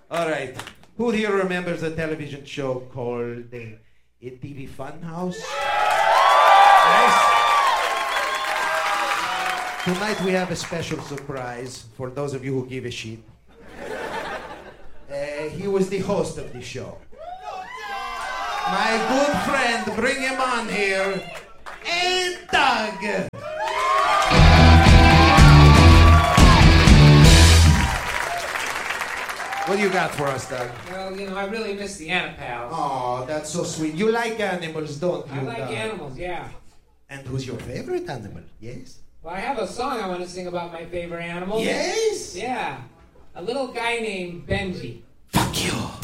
All right. Who here remembers a television show called TV Funhouse? Yes. Tonight we have a special surprise for those of you who give a shit. He was the host of the show. My good friend, bring him on here. Hey, Doug! What do you got for us, Doug? Well, you know, I really miss the Anapals. Oh, that's so sweet. You like animals, don't you? I like animals, yeah. And who's your favorite animal? Yes? Well, I have a song I want to sing about my favorite animal. Yes? Yeah. A little guy named Benji. Fuck you!